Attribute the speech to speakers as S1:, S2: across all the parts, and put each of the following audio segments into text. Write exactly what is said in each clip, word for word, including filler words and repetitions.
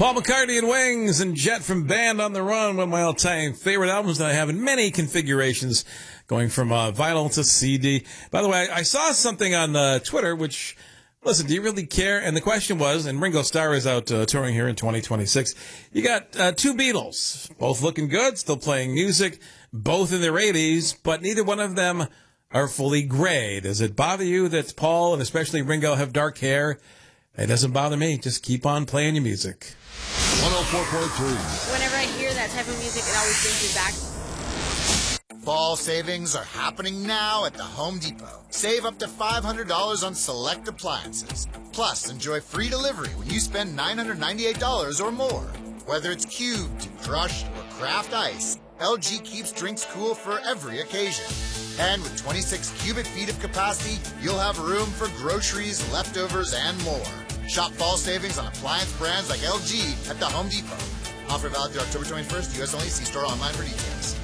S1: Paul McCartney and Wings and Jet from Band on the Run, one of my all-time favorite albums that I have in many configurations, going from uh, vinyl to C D. By the way, I saw something on uh, Twitter, which, listen, do you really care? And the question was, and Ringo Starr is out uh, touring here in twenty twenty-six, you got uh, two Beatles, both looking good, still playing music, both in their eighties, but neither one of them are fully gray. Does it bother you that Paul and especially Ringo have dark hair? It doesn't bother me. Just keep on playing your music.
S2: one oh four point three.
S3: Whenever I hear that type of music, it always brings me back.
S4: Fall savings are happening now at the Home Depot. Save up to five hundred dollars on select appliances. Plus, enjoy free delivery when you spend nine hundred ninety-eight dollars or more. Whether it's cubed, crushed, or craft ice, L G keeps drinks cool for every occasion. And with twenty-six cubic feet of capacity, you'll have room for groceries, leftovers, and more. Shop fall savings on appliance brands like L G at the Home Depot. Offer valid through October twenty-first. U S only. See store online for details.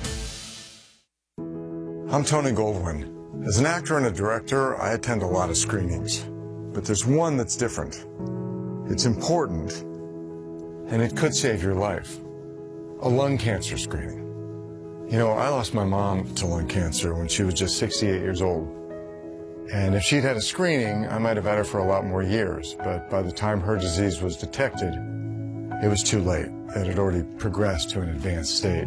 S5: I'm Tony Goldwyn. As an actor and a director, I attend a lot of screenings. But there's one that's different. It's important, and it could save your life. A lung cancer screening. You know, I lost my mom to lung cancer when she was just sixty-eight years old. And if she'd had a screening, I might have had her for a lot more years. But by the time her disease was detected, it was too late. It had already progressed to an advanced stage.